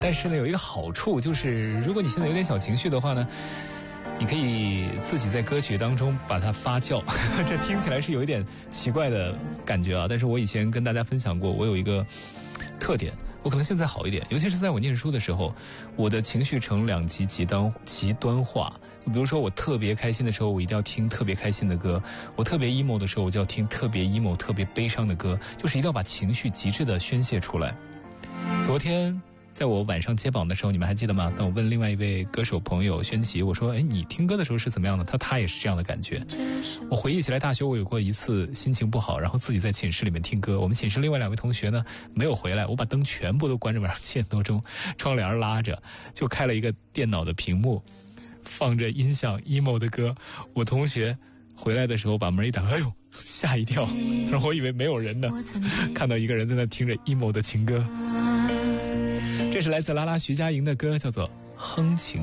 但是呢，有一个好处就是，如果你现在有点小情绪的话呢，你可以自己在歌曲当中把它发酵。这听起来是有一点奇怪的感觉啊，但是我以前跟大家分享过，我有一个特点，我可能现在好一点，尤其是在我念书的时候，我的情绪呈两极极端化。比如说我特别开心的时候，我一定要听特别开心的歌；我特别 emo 的时候，我就要听特别 emo、特别悲伤的歌，就是一定要把情绪极致的宣泄出来。昨天在我晚上接榜的时候，你们还记得吗？当我问另外一位歌手朋友宣琪，我说你听歌的时候是怎么样的？他也是这样的感觉。我回忆起来，大学我有过一次心情不好，然后自己在寝室里面听歌。我们寝室另外2位同学呢没有回来，我把灯全部都关着，晚上7点多钟，窗帘拉着，就开了一个电脑的屏幕，放着音响 emo 的歌。我同学回来的时候把门一打，哎呦，吓一跳，然后我以为没有人呢，看到一个人在那听着 emo 的情歌。这是来自拉拉徐佳莹的歌，叫做《哼情》。